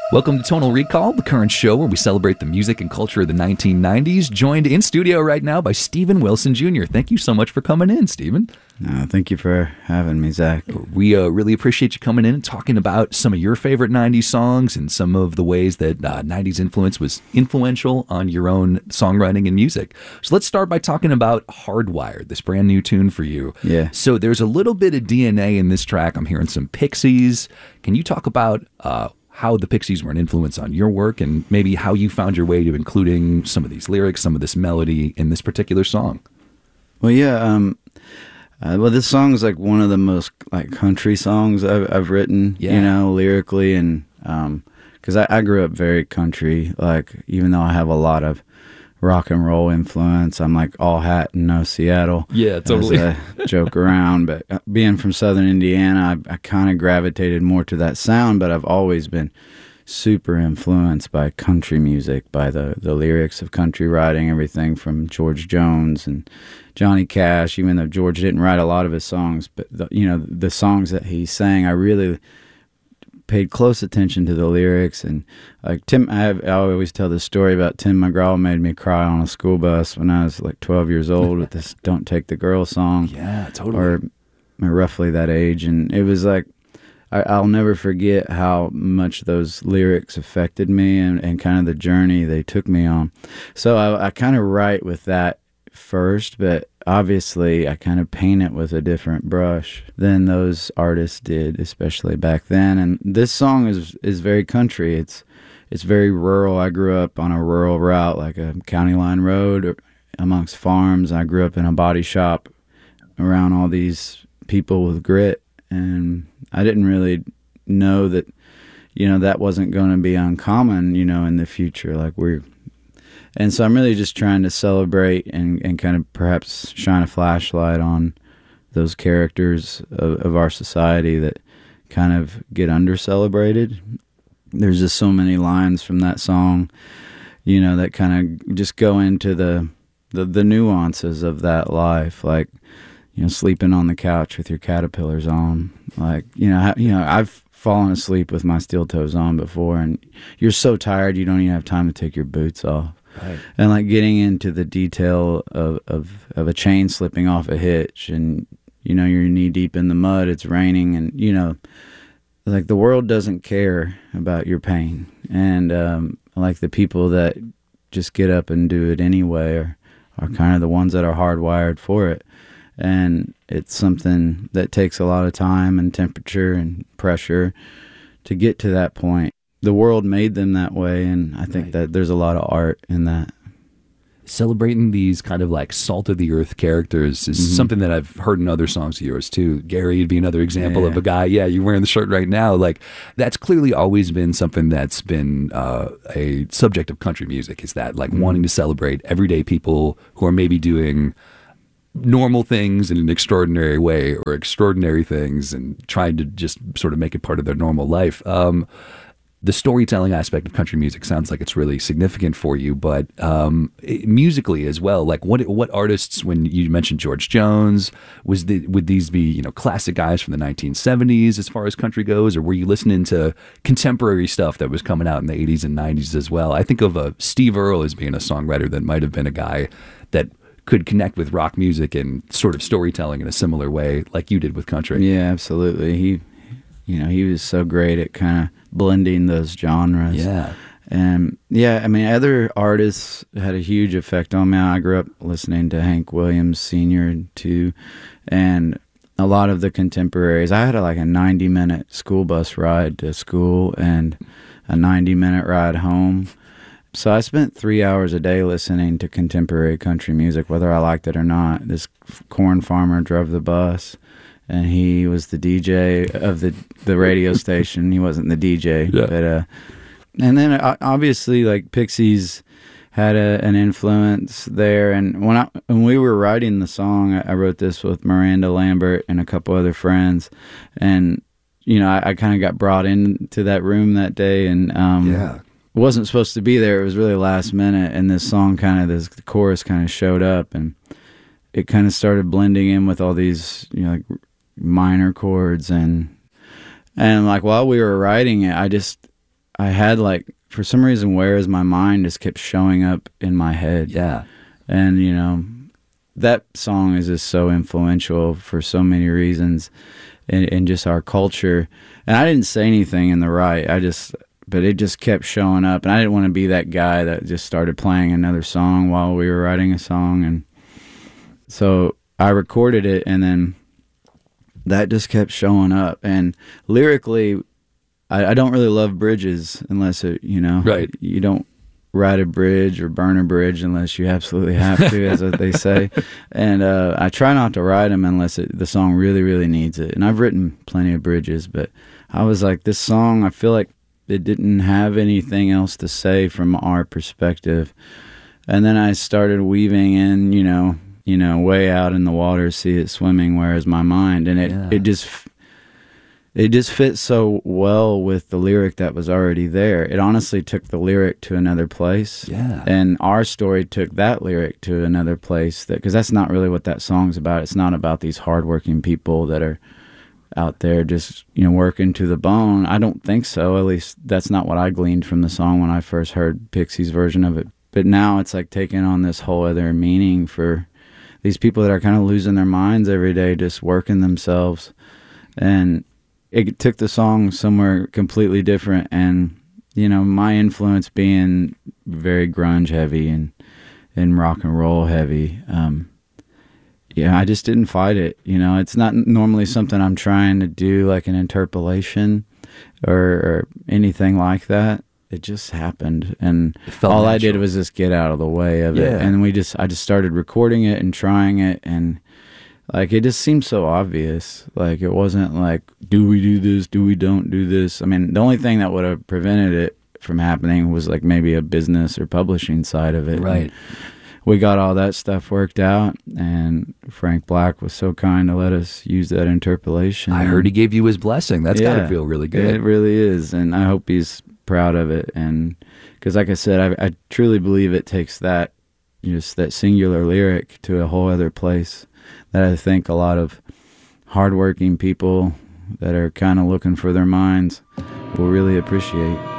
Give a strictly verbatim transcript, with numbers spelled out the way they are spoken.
Welcome to Tonal Recall, the current show where we celebrate the music and culture of the nineteen nineties. Joined in studio right now by Steven Wilson Junior Thank you so much for coming in, Steven. Uh, thank you for having me, Zach. We uh, really appreciate you coming in and talking about some of your favorite nineties songs and some of the ways that uh, nineties influence was influential on your own songwriting and music. So let's start by talking about Hardwired, this brand new tune for you. Yeah. So there's a little bit of D N A in this track. I'm hearing some Pixies. Can you talk about uh, how the Pixies were an influence on your work and maybe how you found your way to including some of these lyrics, some of this melody in this particular song? Well, yeah. Um, uh, well, this song is like one of the most like country songs I've, I've written, Yeah. you know, lyrically. And um, because I, I grew up very country, like even though I have a lot of rock and roll influence, I'm like all hat and no Seattle. Yeah, totally. As I joke around, but being from Southern Indiana, I, I kind of gravitated more to that sound, but I've always been super influenced by country music, by the, the lyrics of country writing, everything from George Jones and Johnny Cash, even though George didn't write a lot of his songs, but the, you know, the songs that he sang, I really paid close attention to the lyrics. And like Tim, I, have, I always tell this story about Tim McGraw made me cry on a school bus when I was like twelve years old with this "Don't Take the Girl" song. Yeah, totally. Or, or roughly that age. And it was like, I, I'll never forget how much those lyrics affected me and, and kind of the journey they took me on. So I, I kind of write with that first, but obviously I kind of paint it with a different brush than those artists did, especially back then. And this song is is very country. It's it's very rural. I grew up on a rural route, like a county line road amongst farms. I grew up in a body shop around all these people with grit, and I didn't really know that, you know, that wasn't going to be uncommon, you know, in the future. Like we're And so I'm really just trying to celebrate and, and kind of perhaps shine a flashlight on those characters of, of our society that kind of get under-celebrated. There's just so many lines from that song, you know, that kind of just go into the, the, the nuances of that life, like, you know, sleeping on the couch with your caterpillars on. Like, you know, you know, I've fallen asleep with my steel toes on before, and you're so tired you don't even have time to take your boots off. Right. And like getting into the detail of, of, of a chain slipping off a hitch, and, you know, you're knee deep in the mud, it's raining, and, you know, like the world doesn't care about your pain. And um, like the people that just get up and do it anyway are, are kind of the ones that are hardwired for it. And it's something that takes a lot of time and temperature and pressure to get to that point. The world made them that way, and I think Right. that there's a lot of art in that. Celebrating these kind of like salt of the earth characters is Mm-hmm. something that I've heard in other songs of yours too. Gary would be another example Yeah. of a guy. Yeah, you're wearing the shirt right now. Like that's clearly always been something that's been uh, a subject of country music. Is that like Mm-hmm. wanting to celebrate everyday people who are maybe doing normal things in an extraordinary way, or extraordinary things, and trying to just sort of make it part of their normal life. Um, the storytelling aspect of country music sounds like it's really significant for you, but um, it- musically as well. Like what what artists? When you mentioned George Jones, was the would these be, you know, classic guys from the nineteen seventies as far as country goes, or were you listening to contemporary stuff that was coming out in the eighties and nineties as well? I think of uh, Steve Earle as being a songwriter that might have been a guy that could connect with rock music and sort of storytelling in a similar way, like you did with country. Yeah, absolutely. He, you know, he was so great at kind of blending those genres. Yeah. And yeah, I mean, other artists had a huge effect on me. I grew up listening to Hank Williams Senior too, and a lot of the contemporaries. I had a, like a ninety minute school bus ride to school and a ninety minute ride home. So I spent three hours a day listening to contemporary country music, whether I liked it or not. This corn farmer drove the bus, and he was the D J of the the radio station. He wasn't the D J, Yeah. but uh, and then uh, obviously like Pixies had a, an influence there. And when I when we were writing the song, I, I wrote this with Miranda Lambert and a couple other friends, and you know I, I kind of got brought into that room that day, and um, Yeah. wasn't supposed to be there. It was really last minute, and this song kind of, this chorus kind of showed up, and it kind of started blending in with all these, you know, like minor chords, and and like while we were writing it, I just I had like, for some reason, Where Is My Mind just kept showing up in my head. Yeah. And, you know, that song is just so influential for so many reasons in, in just our culture. And I didn't say anything in the right. I just, but it just kept showing up. And I didn't want to be that guy that just started playing another song while we were writing a song. And so I recorded it, and then that just kept showing up. And lyrically, I, I don't really love bridges unless it, you know, right. You don't write a bridge or burn a bridge unless you absolutely have to, as what they say. And uh, I try not to write them unless it, the song really, really needs it. And I've written plenty of bridges, but I was like, this song, I feel like it didn't have anything else to say from our perspective. And then I started weaving in, you know, you know, way out in the water, see it swimming, where is my mind? And it, yeah. it just... It just fits so well with the lyric that was already there. It honestly took the lyric to another place. Yeah. And our story took that lyric to another place, that because that's not really what that song's about. It's not about these hardworking people that are out there just, you know, working to the bone. I don't think so. At least that's not what I gleaned from the song when I first heard Pixie's version of it. But now it's like taking on this whole other meaning for these people that are kind of losing their minds every day, just working themselves. And it took the song somewhere completely different. And, you know, my influence being very grunge heavy and, and rock and roll heavy, um, yeah, I just didn't fight it. You know, it's not normally something I'm trying to do, like an interpolation or, or anything like that. It just happened, and all natural. I did was just get out of the way of yeah. it. And we just, I just started recording it and trying it, and like, it just seemed so obvious. Like, it wasn't like, do we do this? Do we don't do this? I mean, the only thing that would have prevented it from happening was like maybe a business or publishing side of it. Right. And we got all that stuff worked out, and Frank Black was so kind to let us use that interpolation. I heard he gave you his blessing. That's yeah, got to feel really good. It really is, and I hope he's proud of it. And because, like I said, I, I truly believe it takes that, just that singular lyric to a whole other place that I think a lot of hardworking people that are kind of looking for their minds will really appreciate.